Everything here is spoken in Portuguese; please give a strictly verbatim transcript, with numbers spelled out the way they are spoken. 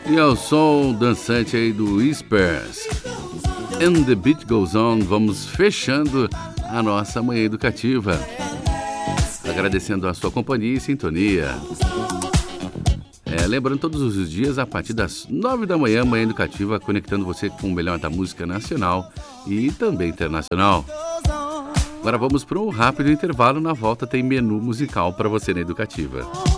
E ao som dançante aí do Whispers And the Beat Goes On, vamos fechando a nossa manhã educativa, agradecendo a sua companhia e sintonia. É, lembrando, todos os dias, a partir das nove da manhã, Manhã Educativa, conectando você com o melhor da música nacional e também internacional. Agora vamos para um rápido intervalo. Na volta tem menu musical para você na Educativa.